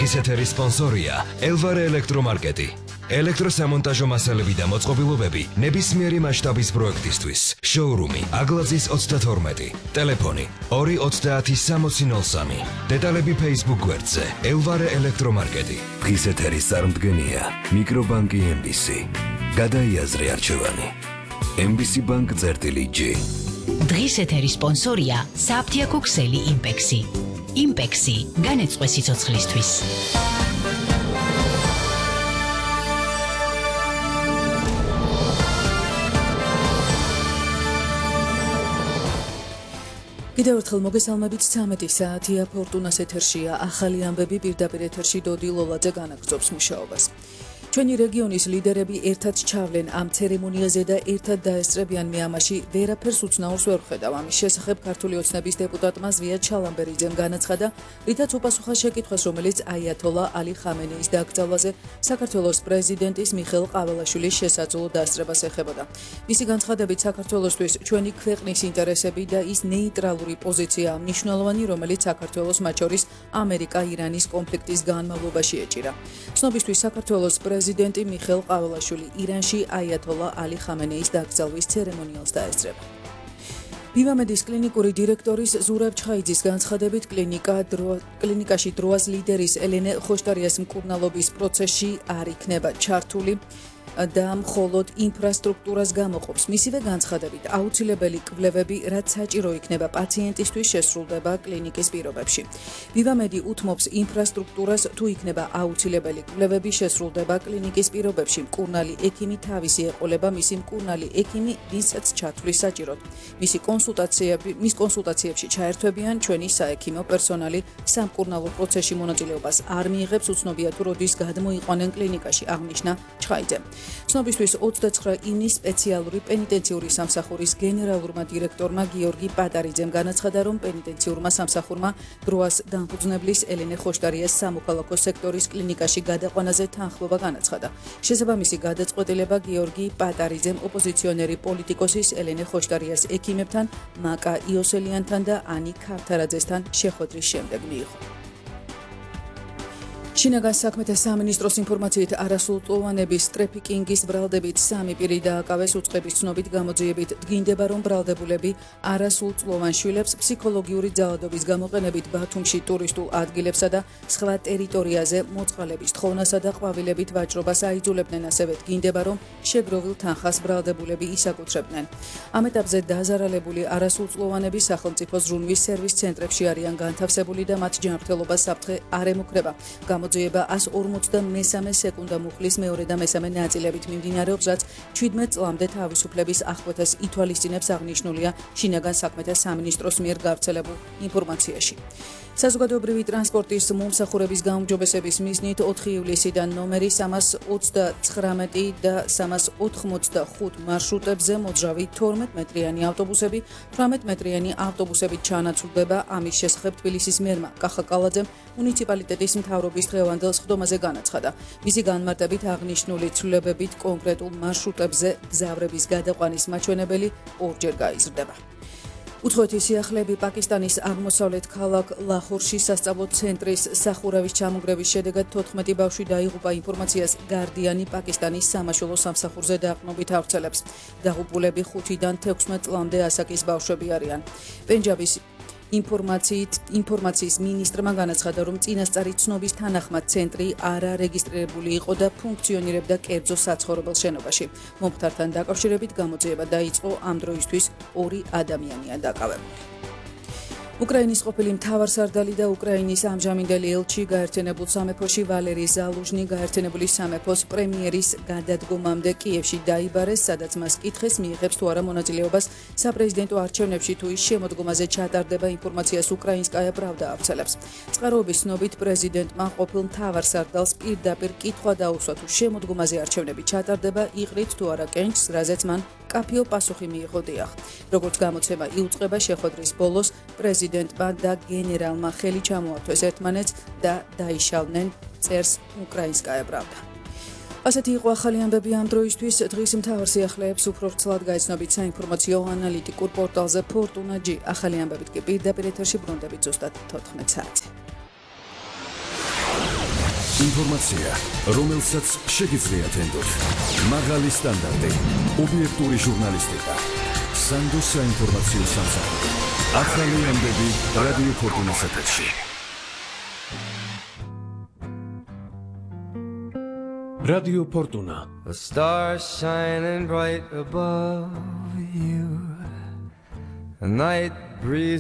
დღის ეთერის სპონსორია ელვარე ელექტრომარკეტი. ელექტროსამონტაჟო მასალები და მოწყობილობები ნებისმიერი მასშტაბის პროექტისთვის. შოურუმი აგლაძის 32. ტელეფონი 2306003. დეტალები Facebook გვერდზე ელვარე ელექტრომარკეტი. დღის ეთერის წარმდგენია მიკრობანკი MBC. გადაიაზრე არჩევანი. MBC Bank წერტილი-G. დღის ეთერის სპონსორია საფთიაქო ქსელი იმპექსი. იმპექსი განეწყვე სიცოცხლისთვის. კიდევ ერთხელ მოგესალმებით 13 საათია ფორტუნას ეთერშია ახალი ამბები პირდაპირ ეთერში დოდი ლოლაძე განაგრძობს მუშაობას. ჩვენი რეგიონის ლიდერები ერთად ჩავლენ ამ ცერემონიაზე და ერთად დაესწრებიან მე ამაში ვერაფერს უცნაურს ვერ ვხედავ. ამის შესახებ ქართული ოცნების დეპუტატმა ზვია ჩალამბერიძემ განაცხადა, რითაც უპასუხა შეკითხვას, რომელიც აიათოლა ალი ხამენეის დაკრძალვაზე საქართველოს პრეზიდენტის მიხეილ ყაველაშვილის შესაძლო დასწრებას ეხებოდა. მისი განცხადებით, საქართველოსთვის ჩვენი ქვეყნის ინტერესები და ის ნეიტრალური პოზიციაა მნიშვნელოვანი, რომელიც საქართველოს მათ შორის ამერიკა-ირანის კონფლიქტის განმავლობაში ეჭირა. ცნობისთვის საქართველოს პრეზიდენტი მიხეილ ყაველაშვილი ირანში აიათოლა ალი ხამენეის დაკრძალვის ცერემონიალს დაესწრება. ბივამედის კლინიკური დირექტორის ზურაბ ჩხაიძის განცხადებით, კლინიკაში დროას ლიდერის ელენე ხოშტარიას მკურნალობის პროცესში არ იქნება ჩართული და მხოლოდ ინფრასტრუქტურას გამოყოფს. მისივე განცხადებით, აუცილებელი კვლევები, რაც საჭირო იქნება პაციენტისთვის, შესრულდება კლინიკის პირობებში. ბივამედი უთმობს ინფრასტრუქტურას, თუ იქნება აუცილებელი კვლევები, შესრულდება კლინიკის პირობებში. მკურნალი ექიმი თავისი ეყოლება მისი მკურნალი ექიმი, ვინცაც ჩათვლის საჭიროდ. მის კონსულტაციებში ჩაერთვებიან ჩვენი საექიმო პერსონალი. სამკურნალო პროცესში მონაწილეობას არ მიიღებს, უცნობია თუ როდის გადმოიყვანენ კლინიკაში, აღნიშნა ჩხაიძემ. ცნობისთვის 29 ივნის სპეციალური პენიტენციური სამსახურის გენერალურმა დირექტორმა გიორგი პატარიძემ განაცხადა, რომ პენიტენციურმა სამსახურმა დროას დამფუძნებლის ელენე ხოშტარიას სამოქალაქო სექტორის კლინიკაში გადაყვანაზე თანხმობა განაცხადა. შესაბამისი გადაწყვეტილება გიორგი პატარიძემ ოპოზიციონერი პოლიტიკოსის ელენე ხოშტარიას ექიმებთან, მაკა იოსელიანთან და ანი ქართარაძესთან შეხვედრის შემდეგ მიიღო. შინაგან საქმეთა სამინისტროს ინფორმაციით არასრულწლოვანების ტრაფიკინგის ბრალდებით 3 პირი დააკავეს. უწყების ცნობით გამოძიებით დგინდება, რომ ბრალდებულები არასრულწლოვან შვილებს ფსიქოლოგიური ძალადობის გამოყენებით ბათუმში ტურისტულ ადგილებსა და სხვა ტერიტორიაზე მოწყალების თხოვნასა და ყვავილებით ვაჭრობას აიძულებდნენ. ასევე დგინდება, რომ შეგროვილ თანხას ბრალდებულები ისაკუთრებდნენ. ამ ეტაპზე დაზარალებული არასრულწლოვანები სახელმწიფო ზრუნვის სერვის ცენტრებში არიან განთავსებული და მათ ჯანმრთელობას საფრთხე არ ემუქრება. გამოძიება 153 სეკუნდა მუხლის მეორე და მესამე ნაწილებით მიმდინარეობს, რაც 17 წლამდე თავისუფლების აღკვეთას ითვალისწინებს, აღნიშნულია შინაგან საქმეთა სამინისტროს მიერ გავრცელებულ ინფორმაციაში. საზოგადოებრივი ტრანსპორტის მომსახურების გაუმჯობესების მიზნით 4 ივლისიდან ნომერი 329 და 385 მარშრუტებზე მოძრავი 12 მეტრიანი ავტობუსები, 18 მეტრიანი ავტობუსებით ჩაანაცვლდება. ამის შესახებ თბილისის მერმა კახა კალაძემ მუნიციპალიტეტის მთავრობის დღევანდელ სხდომაზე განაცხადა. მისი განმარტებით, აღნიშნული ცვლილებებით კონკრეტულ მარშრუტებზე გზავრების გადაყვანის მაჩვენებელი ორჯერ გაიზრდება. უცხოეთის სიახლეები პაკისტანის აღმოსავლეთ ქალაქ ლაჰორში სასწავლო ცენტრის სახურავის ჩამონგრევის შედეგად 14 ბავშვი დაიღუპა. ინფორმაციას გარდიანი პაკისტანის სამაშველო სამსახურზე დაყრდნობით ავრცელებს. დაღუპულები 5-დან 16 წლამდე ასაკის ბავშვები არიან. პენჯაბის ინფორმაციის მინისტრმა განაცხადა, რომ წინასწარი ცნობის თანახმად ცენტრი არ არეგისტრირებული იყო და ფუნქციონირებდა კერძო საცხოვრებელ შენობაში. მომხდართან დაკავშირებით გამოძიება დაიწყო, ამ დროისთვის 2 ადამიანია დაკავებული. უკრაინის ყოფილი მთავარსარდალი და უკრაინის ამჟამინდელი ელჩი გაერთიანებულ სამეფოში ვალერი ზალუჟნი გაერთიანებული სამეფოს პრემიერის გადადგომამდე კიევში დაიბარეს, სადაც მას კითხეს მიიღებს თუ არა მონაწილეობას საპრეზიდენტო არჩევნებში, თუ ის შემოდგომაზე ჩატარდება. ინფორმაციას უკრაინსკაია პრავდა ავრცელებს. წყაროების ცნობით პრეზიდენტმა ყოფილ მთავარსარდალს პირდაპირ კითხვა დაუსვა, თუ შემოდგომაზე არჩევნები ჩატარდება, იყრით თუ არა კენჭს, რაზეც მან კაფეო პასუხი მიიღო დიახ. როგორც გამოცემა იუწყება, შეხვედრის ბოლოს პრეზიდენტმა და გენერალმა ხელი ჩამოართვეს ერთმანეთს და დაიშალნენ, წერს უკრაინსკაია პრავდა. ასეთი იყო ახალი ამბები ამ დროისთვის. დღის მთავარ სიახლეებს უფრო ვრცლად გაიცნობით საინფორმაციო ანალიტიკურ პორტალზე Fortuna.G. ახალი ამბებით კი პირდაპირ ეთერში ბრუნდებით ზუსტად 14 საათზე. ინფორმაცია, რომელსაც შეგიძლიათ ენდოთ. მაღალი სტანდარტი, ობიექტური ჟურნალისტიკა. სანდოს საინფორმაციო სამსახური. ახალი ამბები რადიო ფორტუნას ეთერში. Radio Fortuna. The stars shining bright above you. A night breeze